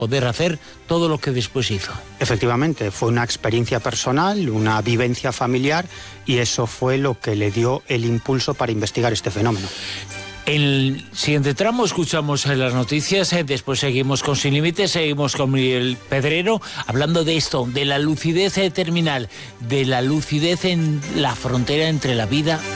poder hacer todo lo que después hizo. Efectivamente, fue una experiencia personal, una vivencia familiar, y eso fue lo que le dio el impulso para investigar este fenómeno. En el siguiente tramo escuchamos las noticias, después seguimos con Sin Límites, seguimos con Miguel Pedrero, hablando de esto, de la lucidez terminal, de la lucidez en la frontera entre la vida